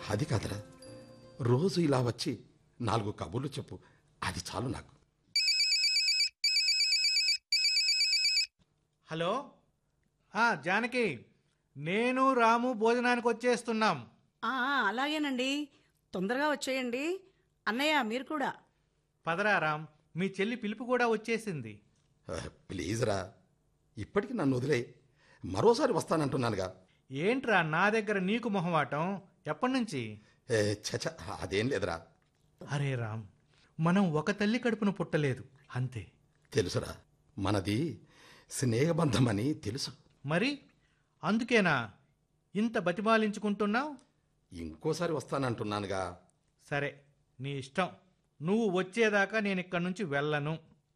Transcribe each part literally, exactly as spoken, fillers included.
అది కాదురా, రోజు ఇలా వచ్చి నాలుగు కబుర్లు చెప్పు, అది చాలు నాకు. హలో, ఆ, జానకి, నేను రాము భోజనానికి వచ్చేస్తున్నాం. ఆ, అలాగేనండి, తొందరగా వచ్చేయండి. అన్నయ్య మీరు కూడా. పదరా రామ్, మీ చెల్లి పిలుపు కూడా వచ్చేసింది. ఆ, ప్లీజ్ రా, ఇప్పటికి నన్ను వదిలే, మరోసారి వస్తానంటున్నానుగా. ఏంట్రా నా దగ్గర నీకు మొహమాటం? ఎప్పటి నుంచి? ఏ, చచ అదేం లేదురా. అరే రామ్, మనం ఒక తల్లి కడుపును పుట్టలేదు, అంతే. తెలుసురా, మనది స్నేహబంధమని తెలుసు. మరి అందుకేనా ఇంత బతిమాలించుకుంటున్నావు? ఇంకోసారి వస్తానంటున్నానుగా. సరే, నీ ఇష్టం. నువ్వు వచ్చేదాకా నేను ఇక్కడి నుంచి వెళ్ళను.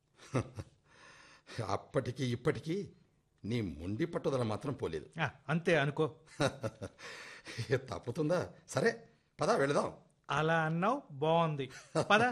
అప్పటికి ఇప్పటికీ నీ మొండి పట్టుదల మాత్రం పోలేదు. ఆ, అంతే అనుకో. తప్పుతుందా? సరే పద వెళదాం. అలా అన్నావు, బాగుంది, పద.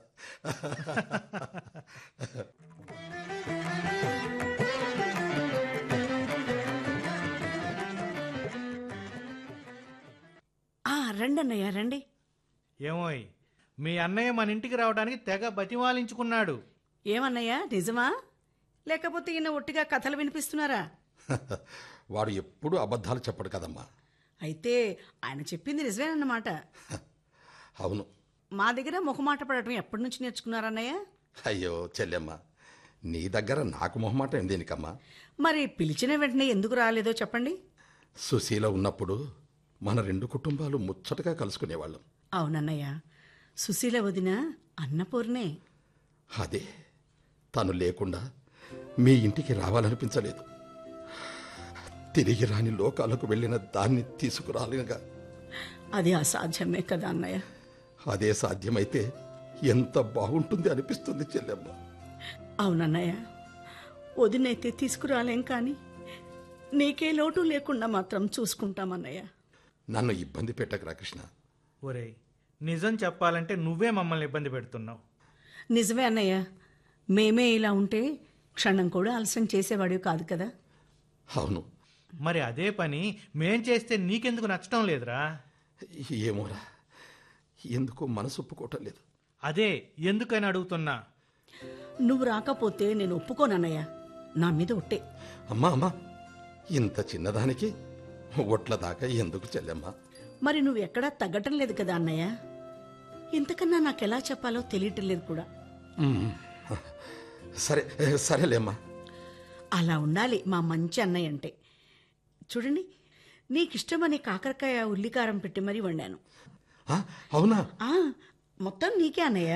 ఆ, రండి అన్నయ్య రండి. ఏమోయ్, మీ అన్నయ్య మన ఇంటికి రావడానికి తెగ బతిమాలించుకున్నాడు. ఏమన్నయ్య, నిజమా లేకపోతే ఈయన ఒట్టిగా కథలు వినిపిస్తున్నారా? వాడు ఎప్పుడూ అబద్ధాలు చెప్పడు కదమ్మా. అయితే ఆయన చెప్పింది నిజమేనన్నమాట. అవును. మా దగ్గర మొహమాట పడటం ఎప్పటి నుంచి నేర్చుకున్నారన్నయ్య? అయ్యో చెల్లెమ్మ, నీ దగ్గర నాకు మొహమాటం ఏం దేనికమ్మా? మరి పిలిచిన వెంటనే ఎందుకు రాలేదో చెప్పండి. సుశీల ఉన్నప్పుడు మన రెండు కుటుంబాలు ముచ్చటగా కలుసుకునేవాళ్ళం. అవునన్నయ్య, సుశీల వదిన అన్నపూర్ణే. అదే, తను లేకుండా మీ ఇంటికి రావాలనిపించలేదు. తిరిగి రాని లోకాలకు వెళ్ళిన దాన్ని తీసుకురాలినగా. అది అసాధ్యమే కదా అన్నయ్య. అదే సాధ్యమైతే ఎంత బాగుంటుంది అనిపిస్తుంది చెల్లెమ్మ. అవునన్నయ్య, వదినైతే తీసుకురాలేం కానీ నీకే లోటు లేకుండా మాత్రం చూసుకుంటామన్నయ్య. నన్ను ఇబ్బంది పెట్టకరా కృష్ణ. ఒరేయ్, నిజం చెప్పాలంటే నువ్వే మమ్మల్ని ఇబ్బంది పెడుతున్నావు. నిజమే అన్నయ్య, మేమే ఇలా ఉంటే క్షణం కూడా ఆలస్యం చేసేవాడివి కాదు కదా. అవును. మరి అదే పని మేం చేస్తే నీకెందుకు నచ్చడం లేదురా? ఏమోరా, ఎందుకో మనసు ఒప్పుకోవటం లేదు. అదే ఎందుకని అడుగుతున్నా. నువ్వు రాకపోతే నేను ఒప్పుకోనన్నయ్య, నా మీద ఒట్టే. అమ్మా అమ్మా, ఇంత చిన్నదానికి ఒట్ల దాకా ఎందుకు చెల్లెమ్మా? మరి నువ్వు ఎక్కడా తగ్గటం లేదు కదా అన్నయ్య. ఇంతకన్నా నాకెలా చెప్పాలో తెలియటం లేదు కూడా. ఉమ్, సరే సరేలేమ్మా. అలా ఉండాలి మా మంచి అన్నయ్య అంటే. చూడండి, నీకిష్టమని కాకరకాయ ఉల్లికారం పెట్టి మరీ వండాను. ఆ, అవునా? ఆ, మొత్తం నీకే అన్నయ్య.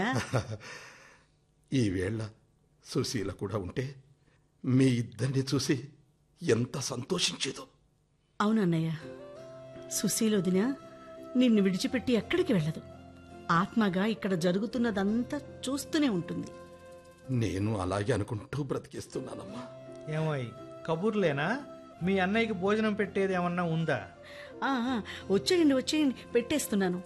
ఈ వేళ సుశీల కూడా ఉంటే మీ ఇద్దరిని చూసి ఎంత సంతోషించేదో. అవునన్నయ్య, సుశీల వదిన నిన్ను విడిచిపెట్టి ఎక్కడికి వెళ్ళదు. ఆత్మగా ఇక్కడ జరుగుతున్నదంతా చూస్తూనే ఉంటుంది. నేను అలాగే అనుకుంటూ బ్రతికిస్తున్నానమ్మా. ఏమోయ్, కబుర్లేనా? మీ అన్నయ్యకి భోజనం పెట్టేది ఏమన్నా ఉందా? ఆ, ఆ, వచ్చేయండి వచ్చేయండి, పెట్టేస్తున్నాను.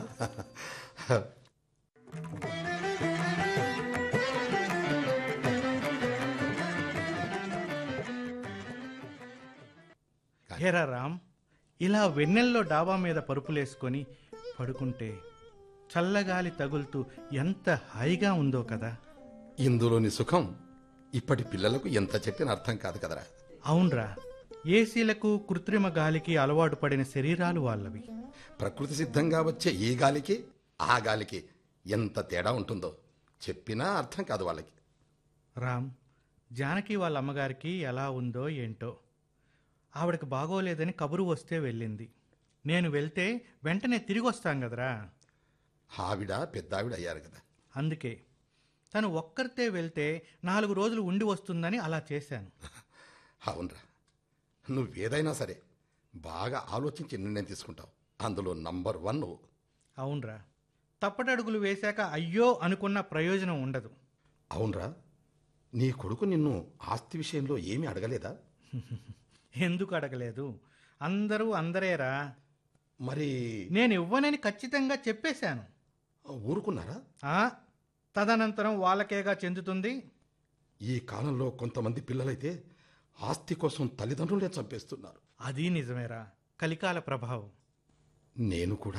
హేరా రామ్, ఇలా వెన్నెల్లో డాబా మీద పరుపులేసుకొని పడుకుంటే చల్లగాలి తగులుతూ ఎంత హాయిగా ఉందో కదా. ఇందులోని సుఖం ఇప్పటి పిల్లలకు ఎంత చెప్పిన అర్థం కాదు కదరా. అవునరా, ఏసీలకు కృత్రిమ గాలికి అలవాటు పడిన శరీరాలు వాళ్ళవి. ప్రకృతి సిద్ధంగా వచ్చే ఈ గాలికి ఆ గాలికి ఎంత తేడా ఉంటుందో చెప్పినా అర్థం కాదు వాళ్ళకి. రామ్, జానకి వాళ్ళ అమ్మగారికి ఎలా ఉందో ఏంటో. ఆవిడకి బాగోలేదని కబురు వస్తే వెళ్ళింది. నేను వెళ్తే వెంటనే తిరిగి వస్తాం కదరా. ఆవిడ పెద్దావిడ అయ్యారు కదా. అందుకే తను ఒక్కరితే వెళ్తే నాలుగు రోజులు ఉండి వస్తుందని అలా చేశాను. అవునరా, నువ్వేదైనా సరే బాగా ఆలోచించి నిర్ణయం తీసుకుంటావు. అందులో నంబర్ వన్ నువ్వు. అవునరా, తప్పటడుగులు వేశాక అయ్యో అనుకున్న ప్రయోజనం ఉండదు. అవునరా, నీ కొడుకు నిన్ను ఆస్తి విషయంలో ఏమీ అడగలేదా? ఎందుకు అడగలేదు? అందరూ అందరేరా. మరి నేను ఇవ్వనని ఖచ్చితంగా చెప్పేశాను. ఊరుకున్నారా? ఆ, తదనంతరం వాళ్ళకేగా చెందుతుంది. ఈ కాలంలో కొంతమంది పిల్లలైతే ఆస్తి కోసం తల్లిదండ్రులే చంపేస్తున్నారు. అది నిజమేరా, కలికాల ప్రభావం. నేను కూడా